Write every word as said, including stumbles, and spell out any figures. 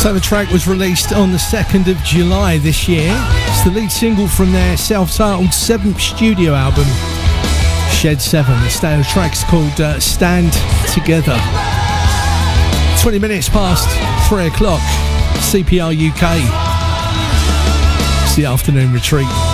So the track was released on the second of July this year. It's the lead single from their self-titled seventh studio album, Shed seven. The style track's called uh, Stand Together. twenty minutes past three o'clock, C P R U K. It's the afternoon retreat.